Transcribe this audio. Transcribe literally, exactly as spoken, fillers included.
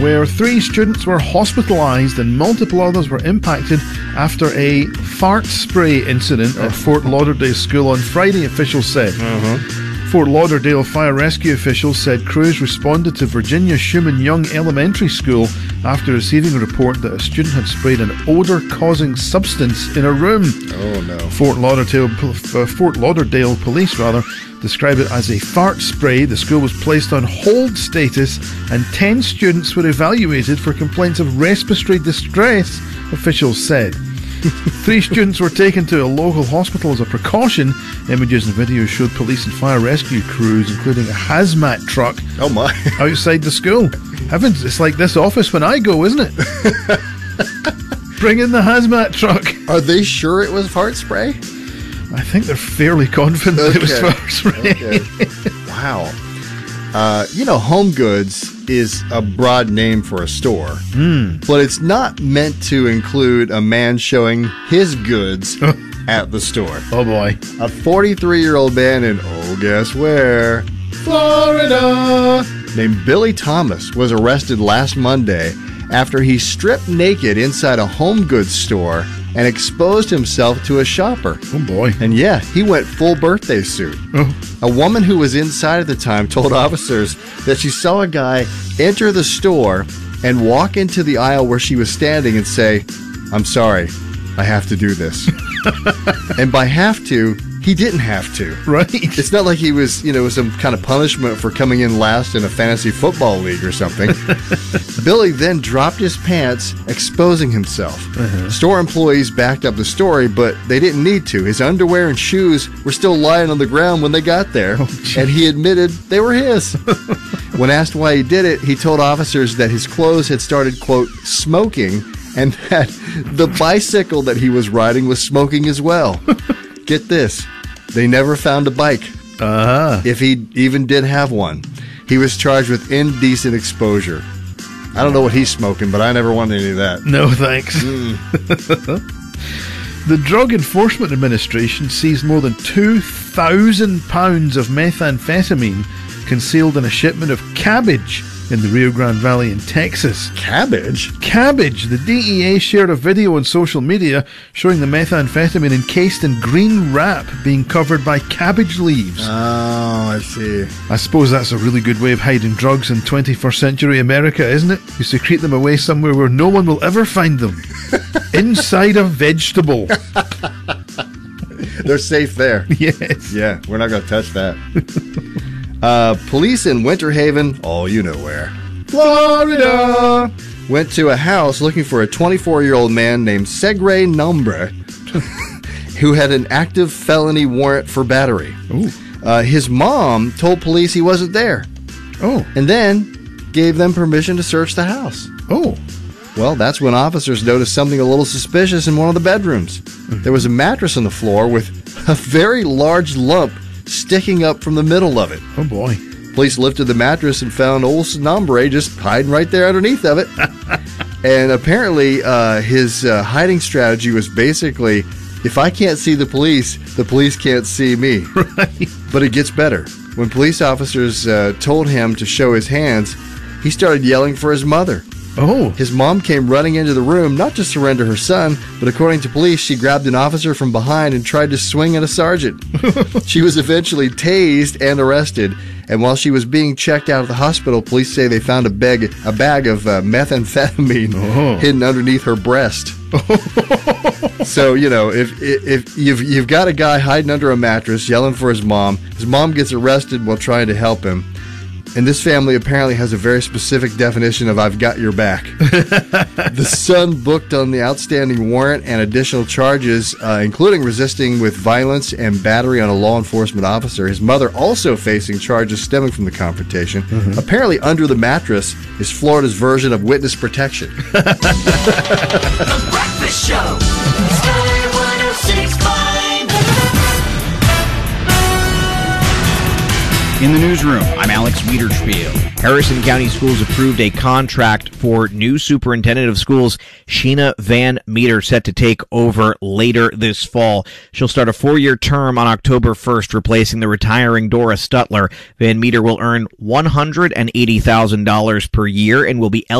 where three students were hospitalized and multiple others were impacted after a fart spray incident at Fort Lauderdale School on Friday, officials said. Uh-huh. Fort Lauderdale fire rescue officials said crews responded to Virginia Schumann Young Elementary School after receiving a report that a student had sprayed an odor-causing substance in a room. Oh no! Fort Lauderdale, uh, Fort Lauderdale police rather described it as a fart spray. The school was placed on hold status, and ten students were evaluated for complaints of respiratory distress. Officials said. Three students were taken to a local hospital as a precaution. Images and videos showed police and fire rescue crews, including a hazmat truck, oh my, outside the school. Heavens, it's like this office when I go, isn't it? Bring in the hazmat truck. Are they sure it was fart spray? I think they're fairly confident okay. that it was fart spray. Okay. Wow. Uh, you know, Home Goods is a broad name for a store, mm. but it's not meant to include a man showing his goods at the store. Oh boy. A forty-three-year-old man in, oh, guess where? Florida! Named Billy Thomas was arrested last Monday after he stripped naked inside a Home Goods store and exposed himself to a shopper. Oh boy. And yeah, he went full birthday suit. Oh. A woman who was inside at the time told officers that she saw a guy enter the store and walk into the aisle where she was standing and say, "I'm sorry, I have to do this." And by have to, he didn't have to. Right. It's not like he was, you know, some kind of punishment for coming in last in a fantasy football league or something. Billy then dropped his pants, exposing himself. Uh-huh. Store employees backed up the story, but they didn't need to. His underwear and shoes were still lying on the ground when they got there, oh, and he admitted they were his. When asked why he did it, he told officers that his clothes had started, quote, smoking, and that the bicycle that he was riding was smoking as well. Get this, they never found a bike. Uh-huh. If he even did have one. He was charged with indecent exposure. I don't know what he's smoking, but I never wanted any of that. No, thanks. Mm. The Drug Enforcement Administration seized more than two thousand pounds of methamphetamine concealed in a shipment of cabbage in the Rio Grande Valley in Texas. Cabbage? Cabbage. The D E A shared a video on social media showing the methamphetamine encased in green wrap being covered by cabbage leaves. Oh, I see. I suppose that's a really good way of hiding drugs in twenty-first century America, isn't it? You secrete them away somewhere where no one will ever find them. Inside a vegetable. They're safe there. Yes. Yeah, we're not going to touch that. Uh, police in Winter Haven, oh, you know where, Florida, went to a house looking for a twenty-four-year-old man named Segre Nombre, who had an active felony warrant for battery. Ooh. Uh, his mom told police he wasn't there. Oh. And then gave them permission to search the house. Oh. Well, that's when officers noticed something a little suspicious in one of the bedrooms. Mm-hmm. There was a mattress on the floor with a very large lump sticking up from the middle of it. Oh boy. Police lifted the mattress and found old Nombre just hiding right there underneath of it. And apparently uh, his uh, hiding strategy was basically, if I can't see the police, the police can't see me. Right. But it gets better. When police officers uh, told him to show his hands, he started yelling for his mother. Oh. His mom came running into the room, not to surrender her son, but according to police, she grabbed an officer from behind and tried to swing at a sergeant. She was eventually tased and arrested, and while she was being checked out of the hospital, police say they found a bag, a bag of uh, methamphetamine oh. hidden underneath her breast. So, you know, if if you've you've got a guy hiding under a mattress yelling for his mom, his mom gets arrested while trying to help him. And this family apparently has a very specific definition of "I've got your back." The son booked on the outstanding warrant and additional charges, uh, including resisting with violence and battery on a law enforcement officer. His mother also facing charges stemming from the confrontation. Mm-hmm. Apparently, under the mattress is Florida's version of witness protection. The Breakfast Show. Sky one oh six point five. In the newsroom, I'm Alex Wiederspiel. Harrison County Schools approved a contract for new superintendent of schools, Sheena Van Meter, set to take over later this fall. She'll start a four-year term on October first, replacing the retiring Dora Stutler. Van Meter will earn one hundred eighty thousand dollars per year and will be eligible